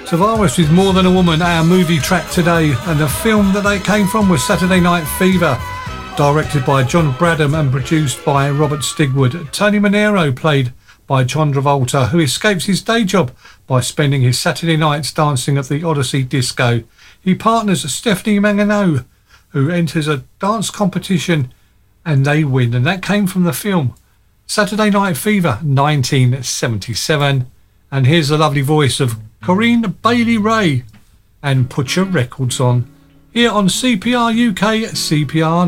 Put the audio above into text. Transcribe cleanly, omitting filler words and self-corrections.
Tavares with More Than a Woman, our movie track today, and the film that they came from was Saturday Night Fever, directed by John Bradham and produced by Robert Stigwood. Tony Manero played by John Travolta, who escapes his day job by spending his Saturday nights dancing at the Odyssey Disco. He partners Stephanie Manganiello, who enters a dance competition and they win, and that came from the film Saturday Night Fever 1977. And here's the lovely voice of Corinne Bailey Ray and Put Your Records On, here on CPR UK, CPR